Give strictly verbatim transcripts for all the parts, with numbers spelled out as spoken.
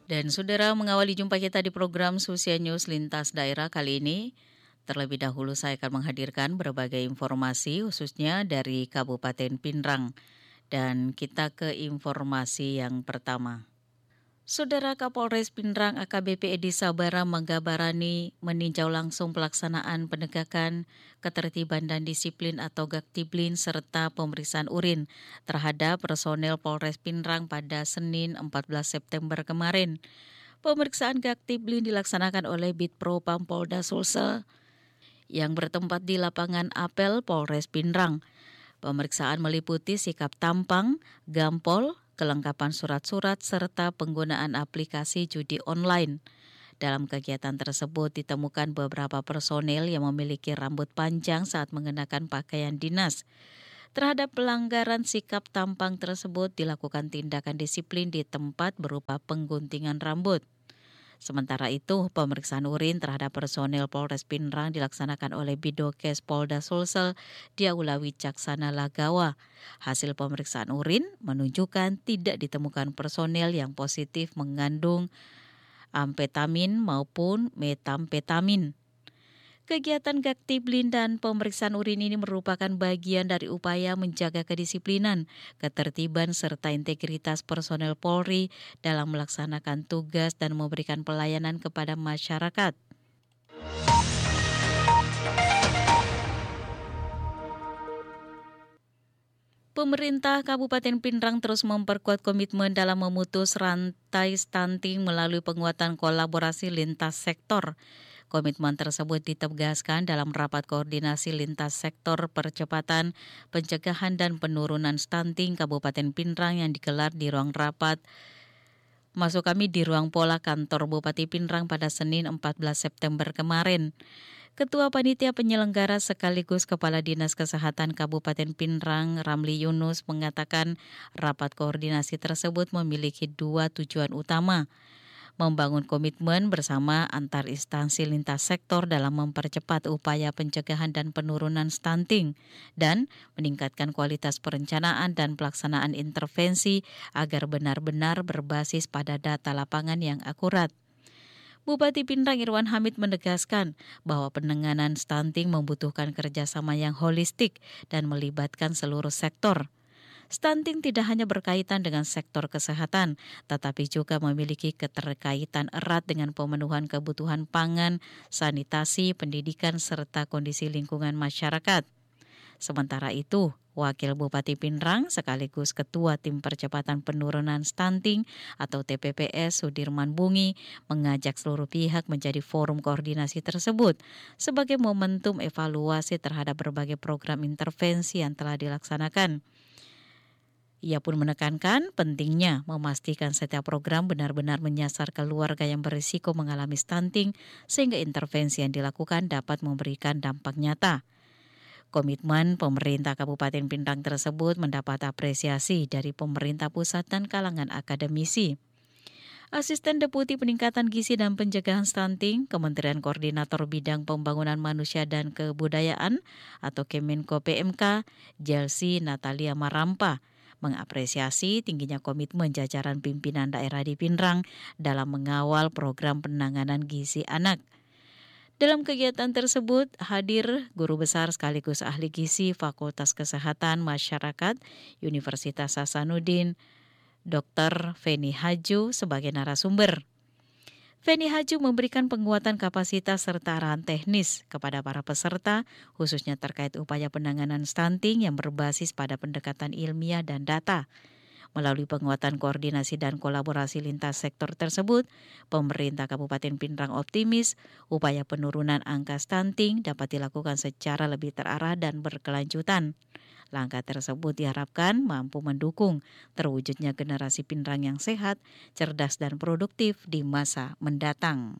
Dan saudara, mengawali jumpa kita di program Susia News Lintas Daerah kali ini, terlebih dahulu saya akan menghadirkan berbagai informasi khususnya dari Kabupaten Pinrang. Dan kita ke informasi yang pertama. Saudara Kapolres Pinrang A K B P Edi Sabara Manggabarani meninjau langsung pelaksanaan penegakan ketertiban dan disiplin atau Gaktiblin serta pemeriksaan urin terhadap personel Polres Pinrang pada Senin empat belas September kemarin. Pemeriksaan Gaktiblin dilaksanakan oleh Bitpropam Polda Sulsel yang bertempat di lapangan Apel Polres Pinrang. Pemeriksaan meliputi sikap tampang, gampol, kelengkapan surat-surat, serta penggunaan aplikasi judi online. Dalam kegiatan tersebut ditemukan beberapa personel yang memiliki rambut panjang saat mengenakan pakaian dinas. Terhadap pelanggaran sikap tampang tersebut dilakukan tindakan disiplin di tempat berupa pengguntingan rambut. Sementara itu, pemeriksaan urin terhadap personel Polres Pinrang dilaksanakan oleh Bidokes Polda Sulsel di Aula Wicaksana Lagawa. Hasil pemeriksaan urin menunjukkan tidak ditemukan personel yang positif mengandung amfetamin maupun metamfetamin. Kegiatan Gaktiblin dan pemeriksaan urin ini merupakan bagian dari upaya menjaga kedisiplinan, ketertiban serta integritas personel Polri dalam melaksanakan tugas dan memberikan pelayanan kepada masyarakat. Pemerintah Kabupaten Pinrang terus memperkuat komitmen dalam memutus rantai stunting melalui penguatan kolaborasi lintas sektor. Komitmen tersebut ditegaskan dalam rapat koordinasi lintas sektor percepatan, pencegahan dan penurunan stunting Kabupaten Pinrang yang digelar di ruang rapat. Masuk kami di ruang pola kantor Bupati Pinrang pada Senin empat belas September kemarin. Ketua Panitia Penyelenggara sekaligus Kepala Dinas Kesehatan Kabupaten Pinrang, Ramli Yunus, mengatakan rapat koordinasi tersebut memiliki dua tujuan utama. Membangun komitmen bersama antar instansi lintas sektor dalam mempercepat upaya pencegahan dan penurunan stunting dan meningkatkan kualitas perencanaan dan pelaksanaan intervensi agar benar-benar berbasis pada data lapangan yang akurat. Bupati Pinrang Irwan Hamid menegaskan bahwa penanganan stunting membutuhkan kerjasama yang holistik dan melibatkan seluruh sektor. Stunting tidak hanya berkaitan dengan sektor kesehatan, tetapi juga memiliki keterkaitan erat dengan pemenuhan kebutuhan pangan, sanitasi, pendidikan, serta kondisi lingkungan masyarakat. Sementara itu, Wakil Bupati Pinrang sekaligus Ketua Tim Percepatan Penurunan Stunting atau T P P S Sudirman Bungi mengajak seluruh pihak menjadi forum koordinasi tersebut sebagai momentum evaluasi terhadap berbagai program intervensi yang telah dilaksanakan. Ia pun menekankan pentingnya memastikan setiap program benar-benar menyasar keluarga yang berisiko mengalami stunting sehingga intervensi yang dilakukan dapat memberikan dampak nyata. Komitmen pemerintah Kabupaten Pinrang tersebut mendapat apresiasi dari pemerintah pusat dan kalangan akademisi. Asisten Deputi Peningkatan Gizi dan Pencegahan Stunting, Kementerian Koordinator Bidang Pembangunan Manusia dan Kebudayaan atau Kemenko P M K, Jelsi Natalia Marampa, mengapresiasi tingginya komitmen jajaran pimpinan daerah di Pinrang dalam mengawal program penanganan gizi anak. Dalam kegiatan tersebut hadir guru besar sekaligus ahli gizi Fakultas Kesehatan Masyarakat Universitas Hasanuddin, Doktor Feni Haju sebagai narasumber. Feni Haju memberikan penguatan kapasitas serta arahan teknis kepada para peserta, khususnya terkait upaya penanganan stunting yang berbasis pada pendekatan ilmiah dan data. Melalui penguatan koordinasi dan kolaborasi lintas sektor tersebut, pemerintah Kabupaten Pinrang optimis upaya penurunan angka stunting dapat dilakukan secara lebih terarah dan berkelanjutan. Langkah tersebut diharapkan mampu mendukung terwujudnya generasi Pinrang yang sehat, cerdas dan produktif di masa mendatang.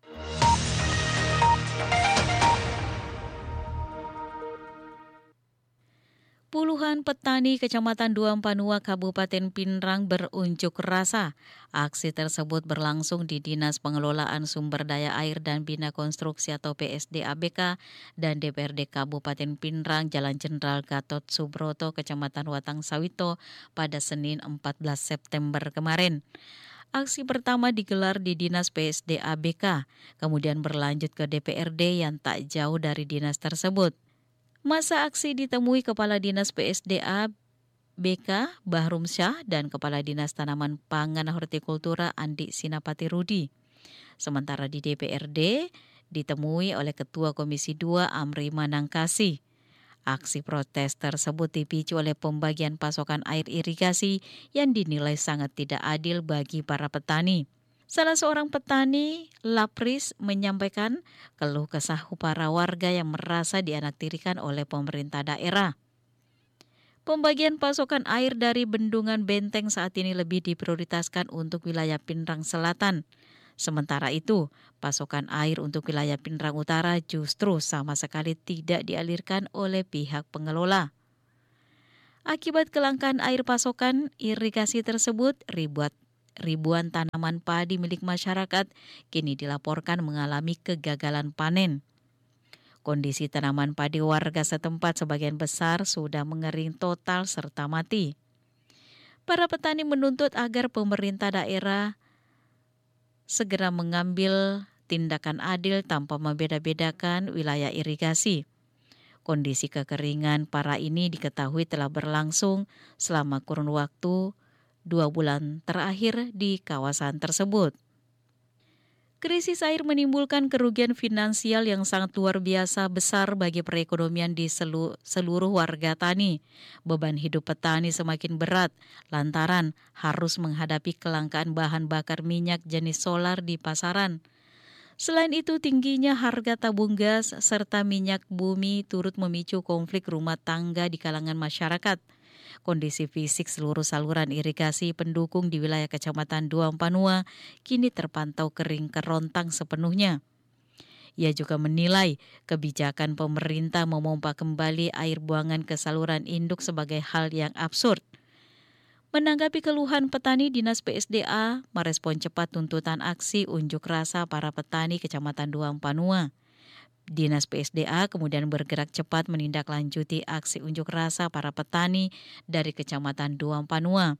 Puluhan petani Kecamatan Duampanua Kabupaten Pinrang berunjuk rasa. Aksi tersebut berlangsung di Dinas Pengelolaan Sumber Daya Air dan Bina Konstruksi atau P S D A B K dan D P R D Kabupaten Pinrang Jalan Jenderal Gatot Subroto Kecamatan Watang Sawito pada Senin empat belas September kemarin. Aksi pertama digelar di Dinas P S D A B K, kemudian berlanjut ke D P R D yang tak jauh dari dinas tersebut. Masa aksi ditemui Kepala Dinas P S D A B K Bahrum Syah dan Kepala Dinas Tanaman Pangan Hortikultura Andi Sinapati Rudi. Sementara di D P R D ditemui oleh Ketua Komisi dua Amri Manangkasi. Aksi protes tersebut dipicu oleh pembagian pasokan air irigasi yang dinilai sangat tidak adil bagi para petani. Salah seorang petani, Lapris, menyampaikan keluh kesah para warga yang merasa dianaktirikan oleh pemerintah daerah. Pembagian pasokan air dari Bendungan Benteng saat ini lebih diprioritaskan untuk wilayah Pinrang Selatan. Sementara itu, pasokan air untuk wilayah Pinrang Utara justru sama sekali tidak dialirkan oleh pihak pengelola. Akibat kelangkaan air pasokan irigasi tersebut, ribuan, ribuan tanaman padi milik masyarakat kini dilaporkan mengalami kegagalan panen. Kondisi tanaman padi warga setempat sebagian besar sudah mengering total serta mati. Para petani menuntut agar pemerintah daerah segera mengambil tindakan adil tanpa membeda-bedakan wilayah irigasi. Kondisi kekeringan parah ini diketahui telah berlangsung selama kurun waktu dua bulan terakhir di kawasan tersebut. Krisis air menimbulkan kerugian finansial yang sangat luar biasa besar bagi perekonomian di selu- seluruh warga tani. Beban hidup petani semakin berat lantaran harus menghadapi kelangkaan bahan bakar minyak jenis solar di pasaran. Selain itu, tingginya harga tabung gas serta minyak bumi turut memicu konflik rumah tangga di kalangan masyarakat. Kondisi fisik seluruh saluran irigasi pendukung di wilayah Kecamatan Duam Panua kini terpantau kering kerontang sepenuhnya. Ia juga menilai kebijakan pemerintah memompa kembali air buangan ke saluran induk sebagai hal yang absurd. Menanggapi keluhan petani, Dinas P S D A merespon cepat tuntutan aksi unjuk rasa para petani Kecamatan Duam Panua. Dinas P S D A kemudian bergerak cepat menindaklanjuti aksi unjuk rasa para petani dari Kecamatan Duam Panua.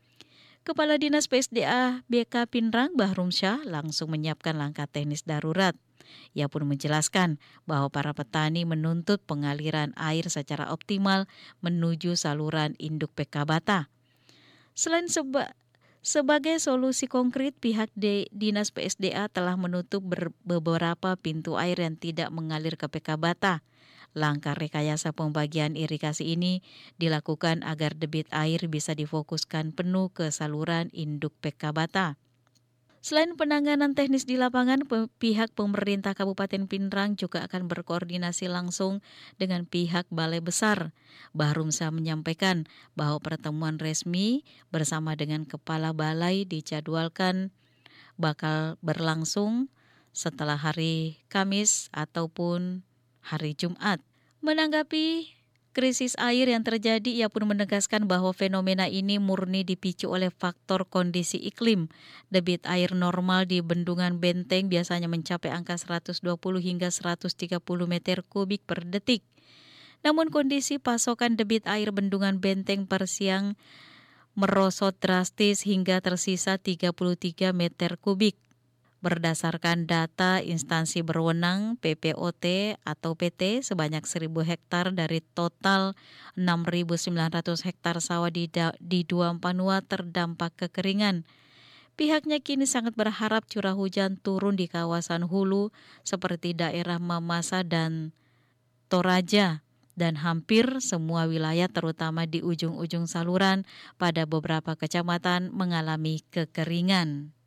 Kepala Dinas P S D A B K Pinrang Bahrum Syah langsung menyiapkan langkah teknis darurat. Ia pun menjelaskan bahwa para petani menuntut pengaliran air secara optimal menuju saluran induk P K Bata. Selain seba Sebagai solusi konkret, pihak D, Dinas P S D A telah menutup ber, beberapa pintu air yang tidak mengalir ke P K Bata. Langkah rekayasa pembagian irigasi ini dilakukan agar debit air bisa difokuskan penuh ke saluran induk P K Bata. Selain penanganan teknis di lapangan, pihak pemerintah Kabupaten Pinrang juga akan berkoordinasi langsung dengan pihak Balai Besar. Bahrum Syah menyampaikan bahwa pertemuan resmi bersama dengan Kepala Balai dijadwalkan bakal berlangsung setelah hari Kamis ataupun hari Jumat. Menanggapi krisis air yang terjadi, ia pun menegaskan bahwa fenomena ini murni dipicu oleh faktor kondisi iklim. Debit air normal di Bendungan Benteng biasanya mencapai angka seratus dua puluh hingga seratus tiga puluh meter kubik per detik. Namun kondisi pasokan debit air Bendungan Benteng per siang merosot drastis hingga tersisa tiga puluh tiga meter kubik. Berdasarkan data instansi berwenang P P O T atau P T, sebanyak seribu hektar dari total enam ribu sembilan ratus hektar sawah di, da- di Duam Panua terdampak kekeringan. Pihaknya kini sangat berharap curah hujan turun di kawasan hulu seperti daerah Mamasa dan Toraja dan hampir semua wilayah terutama di ujung-ujung saluran pada beberapa kecamatan mengalami kekeringan.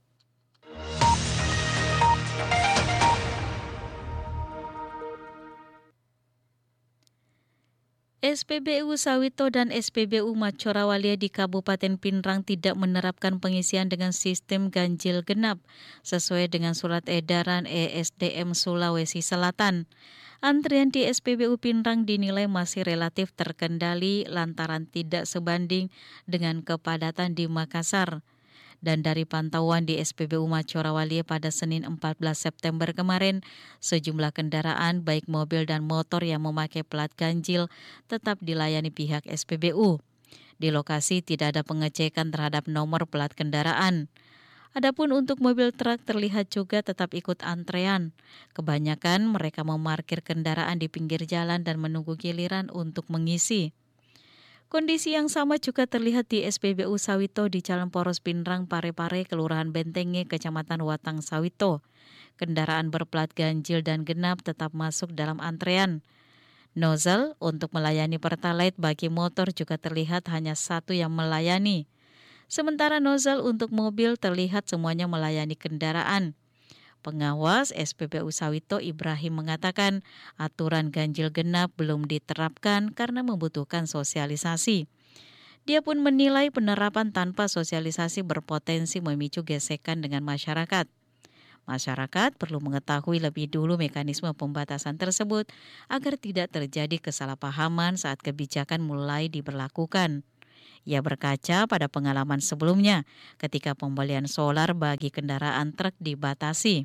S P B U Sawito dan S P B U Macorawalia di Kabupaten Pinrang tidak menerapkan pengisian dengan sistem ganjil genap sesuai dengan surat edaran E S D M Sulawesi Selatan. Antrian di S P B U Pinrang dinilai masih relatif terkendali lantaran tidak sebanding dengan kepadatan di Makassar. Dan dari pantauan di S P B U Macorawalia pada Senin empat belas September kemarin, sejumlah kendaraan baik mobil dan motor yang memakai plat ganjil tetap dilayani pihak S P B U. Di lokasi tidak ada pengecekan terhadap nomor plat kendaraan. Adapun untuk mobil truk terlihat juga tetap ikut antrean. Kebanyakan mereka memarkir kendaraan di pinggir jalan dan menunggu giliran untuk mengisi. Kondisi yang sama juga terlihat di S P B U Sawito di Jalan Poros Pinrang Parepare, Kelurahan Bentenge, Kecamatan Watang Sawito. Kendaraan berplat ganjil dan genap tetap masuk dalam antrean. Nozzle untuk melayani Pertalite bagi motor juga terlihat hanya satu yang melayani. Sementara nozzle untuk mobil terlihat semuanya melayani kendaraan. Pengawas S P B U Sawito Ibrahim mengatakan aturan ganjil genap belum diterapkan karena membutuhkan sosialisasi. Dia pun menilai penerapan tanpa sosialisasi berpotensi memicu gesekan dengan masyarakat. Masyarakat perlu mengetahui lebih dulu mekanisme pembatasan tersebut agar tidak terjadi kesalahpahaman saat kebijakan mulai diberlakukan. Ia berkaca pada pengalaman sebelumnya ketika pembelian solar bagi kendaraan truk dibatasi.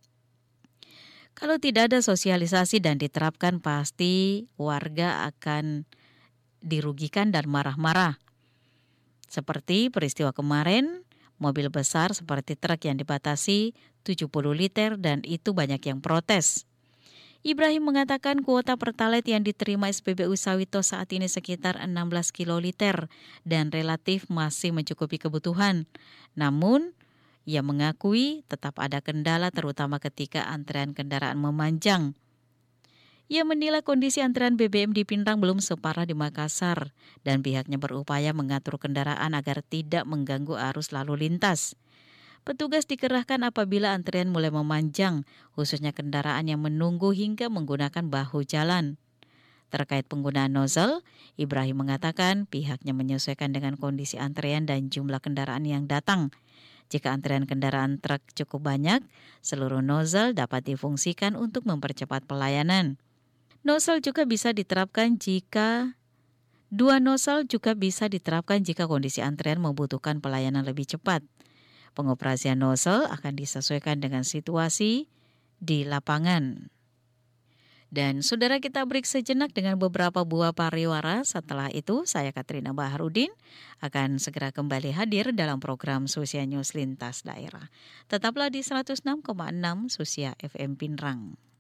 Kalau tidak ada sosialisasi dan diterapkan, pasti warga akan dirugikan dan marah-marah. Seperti peristiwa kemarin, mobil besar seperti truk yang dibatasi tujuh puluh liter dan itu banyak yang protes. Ibrahim mengatakan kuota Pertalite yang diterima S P B U Sawito saat ini sekitar enam belas kiloliter dan relatif masih mencukupi kebutuhan. Namun, ia mengakui tetap ada kendala terutama ketika antrean kendaraan memanjang. Ia menilai kondisi antrean B B M di Pinrang belum separah di Makassar dan pihaknya berupaya mengatur kendaraan agar tidak mengganggu arus lalu lintas. Petugas dikerahkan apabila antrean mulai memanjang, khususnya kendaraan yang menunggu hingga menggunakan bahu jalan. Terkait penggunaan nozzle, Ibrahim mengatakan pihaknya menyesuaikan dengan kondisi antrean dan jumlah kendaraan yang datang. Jika antrean kendaraan truk cukup banyak, seluruh nozzle dapat difungsikan untuk mempercepat pelayanan. Nozzle juga bisa diterapkan jika dua nozzle juga bisa diterapkan jika kondisi antrean membutuhkan pelayanan lebih cepat. Pengoperasian nozzle akan disesuaikan dengan situasi di lapangan. Dan saudara, kita break sejenak dengan beberapa buah pariwara. Setelah itu saya Katrina Baharudin akan segera kembali hadir dalam program Susia News Lintas Daerah. Tetaplah di seratus enam koma enam Susia F M Pinrang.